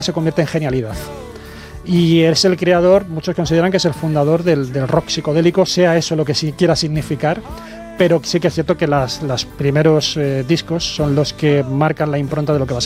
se convierte en genialidad. Y es el creador, muchos consideran que es el fundador del rock psicodélico, sea eso lo que sí quiera significar, pero sí que es cierto que los primeros discos son los que marcan la impronta de lo que va a ser